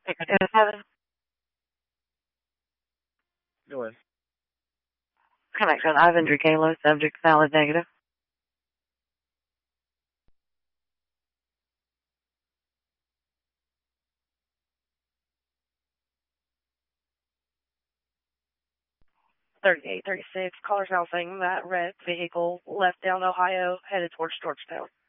Seven. Go ahead. Connection. Ivan Dracalo, subject valid negative. $38.36. Caller's now saying that red vehicle left down Ohio, headed towards Georgetown.